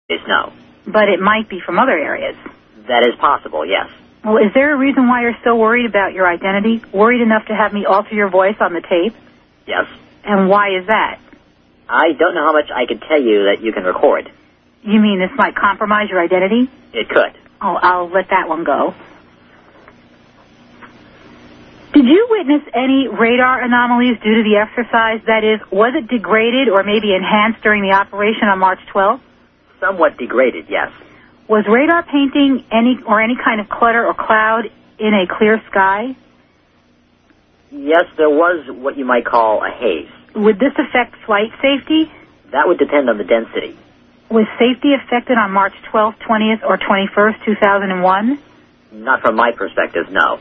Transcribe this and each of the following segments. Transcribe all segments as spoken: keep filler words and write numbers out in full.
no. But it might be from other areas. That is possible, yes. Well, is there a reason why you're still worried about your identity? Worried enough to have me alter your voice on the tape? Yes. And why is that? I don't know how much I could tell you that you can record. You mean this might compromise your identity? It could. Oh, I'll let that one go. Did you witness any radar anomalies due to the exercise? That is, was it degraded or maybe enhanced during the operation on March twelfth? Somewhat degraded, yes. Was radar painting any or any kind of clutter or cloud in a clear sky? Yes, there was what you might call a haze. Would this affect flight safety? That would depend on the density. Was safety affected on March twelfth, twentieth, or twenty-first, two thousand one? Not from my perspective, no.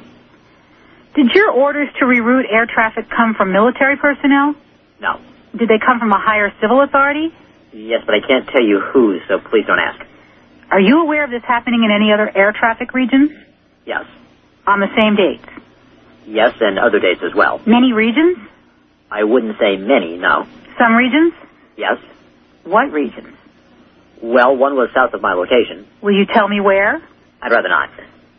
Did your orders to reroute air traffic come from military personnel? No. Did they come from a higher civil authority? Yes, but I can't tell you who, so please don't ask. Are you aware of this happening in any other air traffic regions? Yes. On the same dates? Yes, and other dates as well. Many regions? I wouldn't say many, no. Some regions? Yes. What regions? Well, one was south of my location. Will you tell me where? I'd rather not.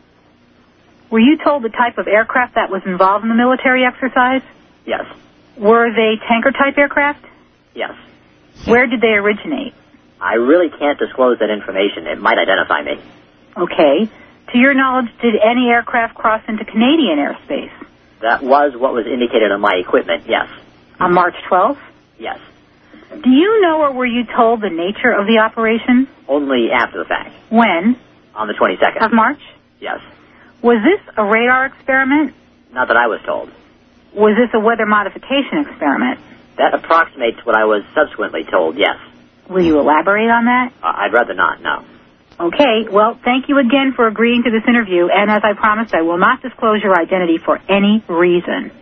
Were you told the type of aircraft that was involved in the military exercise? Yes. Were they tanker-type aircraft? Yes. Where did they originate? I really can't disclose that information. It might identify me. Okay. To your knowledge, did any aircraft cross into Canadian airspace? That was what was indicated on my equipment, yes. On March twelfth? Yes. Do you know or were you told the nature of the operation? Only after the fact. When? On the twenty-second. Of March? Yes. Was this a radar experiment? Not that I was told. Was this a weather modification experiment? That approximates what I was subsequently told, yes. Will you elaborate on that? Uh, I'd rather not, no. Okay, well, thank you again for agreeing to this interview, and as I promised, I will not disclose your identity for any reason.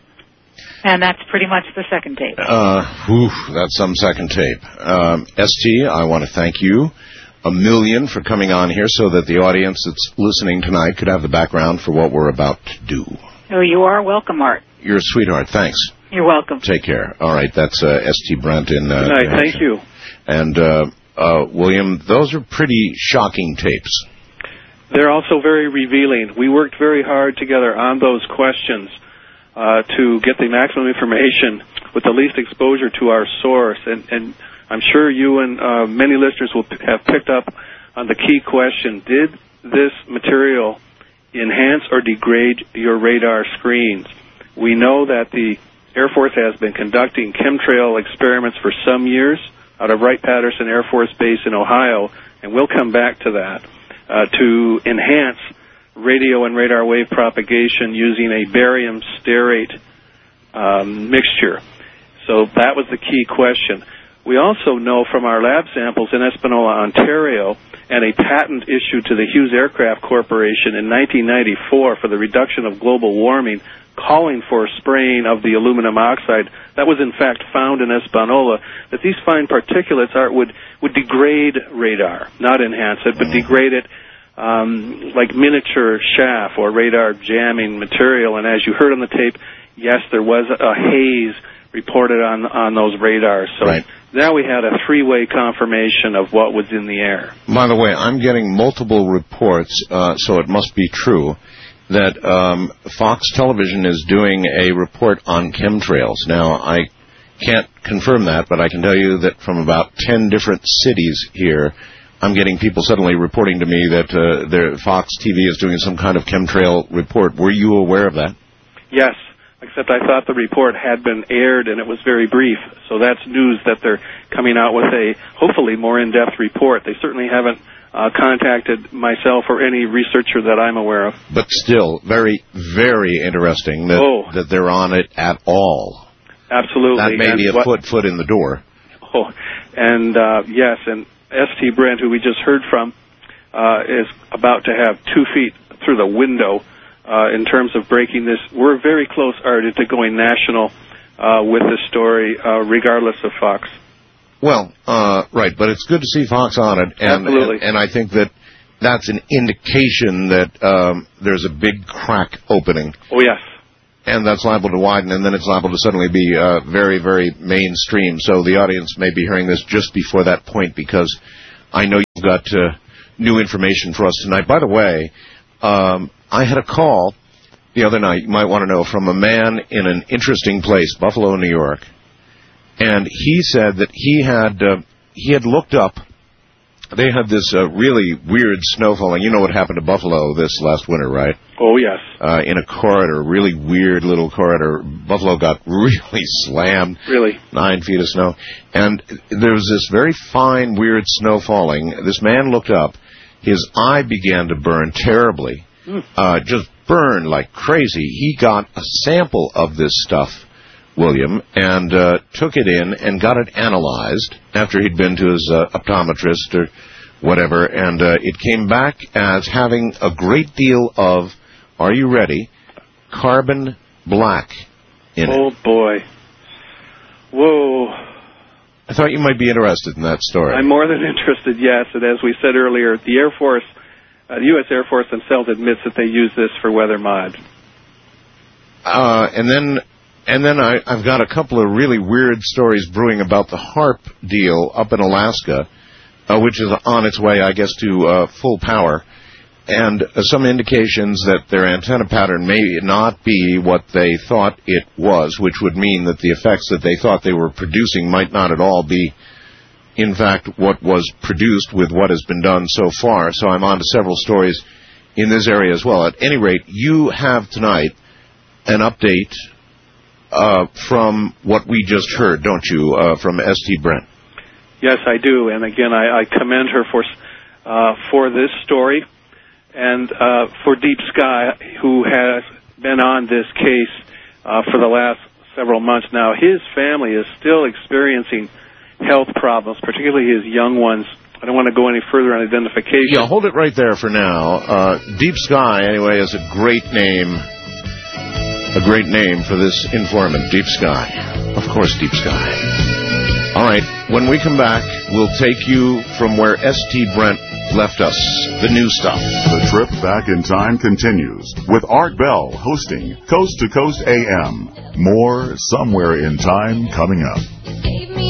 And that's pretty much the second tape. Uh, oof, that's some second tape. Um, S T, I want to thank you a million for coming on here so that the audience that's listening tonight could have the background for what we're about to do. Oh, you are welcome, Art. You're a sweetheart. Thanks. You're welcome. Take care. All right, that's uh, S T Brent in... Uh, Good night. Thank you. And, uh, uh, William, those are pretty shocking tapes. They're also very revealing. We worked very hard together on those questions uh, to get the maximum information with the least exposure to our source. And, and I'm sure you and uh, many listeners will p- have picked up on the key question, did this material enhance or degrade your radar screens? We know that the Air Force has been conducting chemtrail experiments for some years out of Wright-Patterson Air Force Base in Ohio, and we'll come back to that, uh, to enhance radio and radar wave propagation using a barium stearate um, mixture. So that was the key question. We also know from our lab samples in Espanola, Ontario, and a patent issued to the Hughes Aircraft Corporation in nineteen ninety-four for the reduction of global warming, calling for spraying of the aluminum oxide, that was in fact found in Espanola, that these fine particulates are, would, would degrade radar, not enhance it, but degrade it um, like miniature chaff or radar jamming material. And as you heard on the tape, yes, there was a haze reported on, on those radars. So right. Now we had a three-way confirmation of what was in the air. By the way, I'm getting multiple reports, uh, so it must be true, that um, Fox Television is doing a report on chemtrails. Now, I can't confirm that, but I can tell you that from about ten different cities here, I'm getting people suddenly reporting to me that uh, their Fox T V is doing some kind of chemtrail report. Were you aware of that? Yes, except I thought the report had been aired and it was very brief. So that's news that they're coming out with a, hopefully, more in-depth report. They certainly haven't Uh, contacted myself or any researcher that I'm aware of. But still, very, very interesting that, oh. that they're on it at all. Absolutely. That may and be a what, foot, foot in the door. Oh, and uh, yes, and S T Brent, who we just heard from, uh, is about to have two feet through the window uh, in terms of breaking this. We're very close, Art, to going national uh, with this story, uh, regardless of Fox. Well, uh, right, but it's good to see Fox on it, and, Absolutely. and, and I think that that's an indication that um, there's a big crack opening. Oh, yes. And that's liable to widen, and then it's liable to suddenly be uh, very, very mainstream. So the audience may be hearing this just before that point, because I know got uh, new information for us tonight. By the way, um, I had a call the other night, you might want to know, from a man in an interesting place, Buffalo, New York. And he said that he had uh, he had looked up, they had this uh, really weird snow falling. You know what happened to Buffalo this last winter, right? Oh, yes. Uh, in a corridor, really weird little corridor. Buffalo got really slammed. Really? Nine feet of snow. And there was this very fine, weird snow falling. This man looked up. His eye began to burn terribly. Mm. Uh, just burned like crazy. He got a sample of this stuff, William, and uh, took it in and got it analyzed after he'd been to his uh, optometrist or whatever, and uh, it came back as having a great deal of, are you ready, carbon black in oh, it. Oh, boy. Whoa. I thought you might be interested in that story. I'm more than interested, yes. And as we said earlier, the Air Force, uh, the U S Air Force themselves admits that they use this for weather mod. Uh, and then... And then I, I've got a couple of really weird stories brewing about the HAARP deal up in Alaska, uh, which is on its way, I guess, to uh, full power, and uh, some indications that their antenna pattern may not be what they thought it was, which would mean that the effects that they thought they were producing might not at all be, in fact, what was produced with what has been done so far. So I'm on to several stories in this area as well. At any rate, you have tonight an update Uh, from what we just heard, don't you, uh, from S T Brent? Yes, I do. And again, I, I commend her for uh, for this story and uh, for Deep Sky, who has been on this case uh, for the last several months now. His family is still experiencing health problems, particularly his young ones. I don't want to go any further on identification. Yeah, hold it right there for now. Uh, Deep Sky, anyway, is a great name. A great name for this informant, Deep Sky. Of course, Deep Sky. All right, when we come back, we'll take you from where S T Brent left us, the new stuff. The trip back in time continues with Art Bell hosting Coast to Coast A M. More Somewhere in Time coming up.